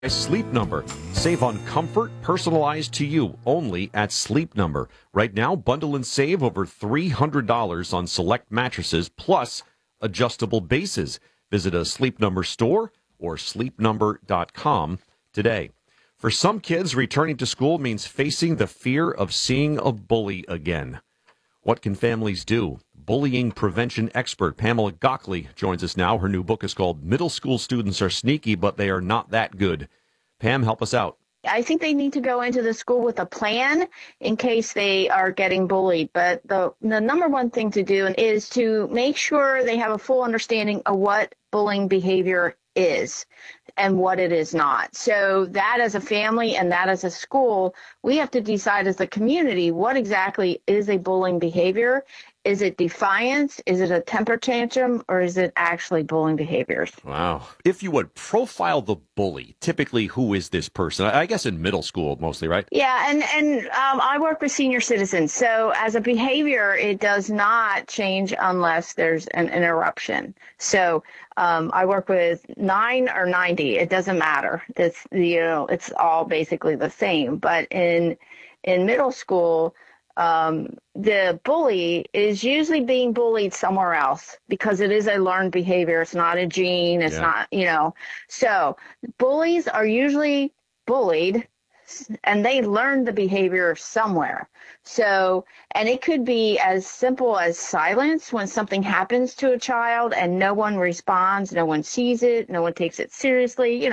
Sleep Number. Save on comfort personalized to you only at Sleep Number. Right now, bundle and save over $300 on select mattresses plus adjustable bases. Visit a Sleep Number store or sleepnumber.com today. For some kids, returning to school means facing the fear of seeing a bully again. What can families do? Bullying prevention expert Pamela Gockley joins us now. Her new book is called Middle School Students Are Sneaky, but They Are Not That Good. Pam, help us out. I think they need to go into the school with a plan in case they are getting bullied. But the number one thing to do is to make sure they have a full understanding of what bullying behavior is and what it is not. So that as a family and that as a school, we have to decide as a community what exactly is a bullying behavior. Is it defiance? Is it a temper tantrum? Or is it actually bullying behaviors? Wow. If you would profile the bully, typically who is this person? I guess in middle school mostly, right? Yeah, and I work with senior citizens. So as a behavior, it does not change unless there's an interruption. So I work with 9 or 90. It doesn't matter. It's all basically the same. But in middle school, the bully is usually being bullied somewhere else because it is a learned behavior. It's not a gene. It's not, So bullies are usually bullied and they learn the behavior somewhere. So, and it could be as simple as silence when something happens to a child and no one responds, no one sees it, no one takes it seriously,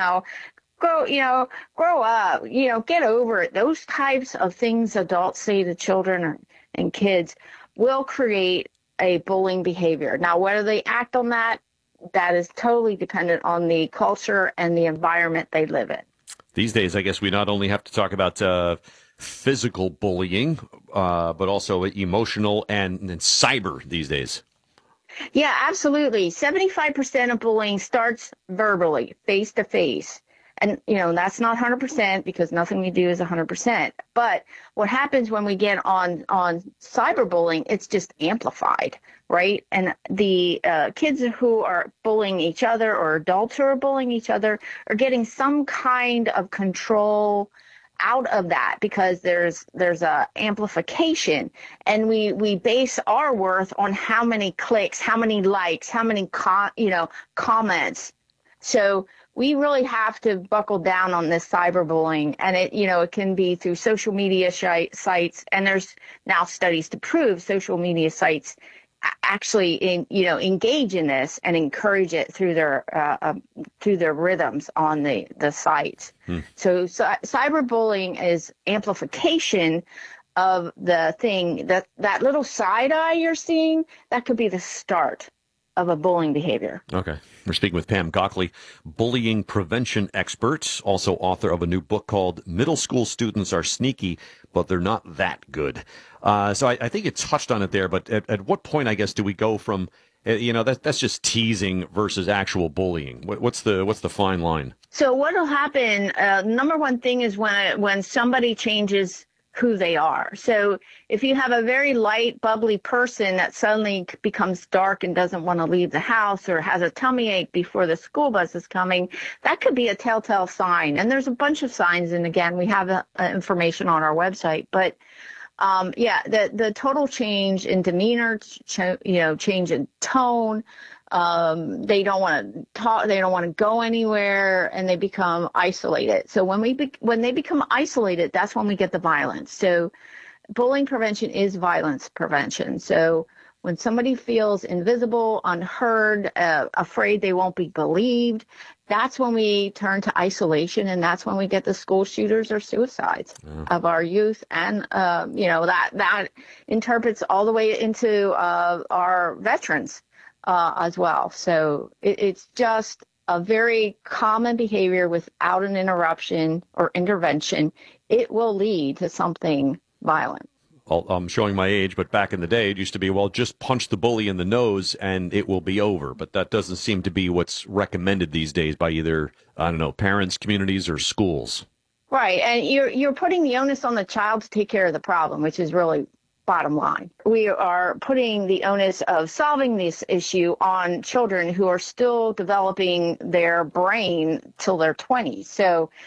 grow up, get over it. Those types of things adults say to children and kids will create a bullying behavior. Now, whether they act on that is totally dependent on the culture and the environment they live in. These days, I guess we not only have to talk about physical bullying, but also emotional and cyber these days. Yeah, absolutely. 75% of bullying starts verbally, face to face. And, that's not 100% because nothing we do is 100%. But what happens when we get on cyberbullying, it's just amplified, right? And the kids who are bullying each other or adults who are bullying each other are getting some kind of control out of that because there's a amplification, and we base our worth on how many clicks, how many likes, how many comments. So we really have to buckle down on this cyberbullying, and it can be through social media sites, and there's now studies to prove social media sites actually engage in this and encourage it through their rhythms on the sites. So cyberbullying is amplification of the thing that little side eye you're seeing. That could be the start of a bullying behavior. Okay. We're speaking with Pam Gockley, bullying prevention expert, also author of a new book called Middle School Students Are Sneaky, but They're Not That Good. So I think you touched on it there, but at what point, I guess, do we go from, that's just teasing versus actual bullying? What's the fine line? So what will happen, number one thing is when somebody changes who they are. So if you have a very light, bubbly person that suddenly becomes dark and doesn't want to leave the house or has a tummy ache before the school bus is coming, that could be a telltale sign. And there's a bunch of signs. And again, we have information on our website. But the total change in demeanor, change in tone, they don't want to talk, they don't want to go anywhere, and they become isolated. So when they become isolated, that's when we get the violence. So bullying prevention is violence prevention. So when somebody feels invisible, unheard, afraid they won't be believed, that's when we turn to isolation, and that's when we get the school shooters or suicides of our youth. And, that interprets all the way into our veterans as well. So it's just a very common behavior without an interruption or intervention. It will lead to something violent. Well, I'm showing my age, but back in the day, it used to be, well, just punch the bully in the nose and it will be over. But that doesn't seem to be what's recommended these days by either, parents, communities, or schools. Right. And you're putting the onus on the child to take care of the problem, which is really bottom line. We are putting the onus of solving this issue on children who are still developing their brain till their 20s. So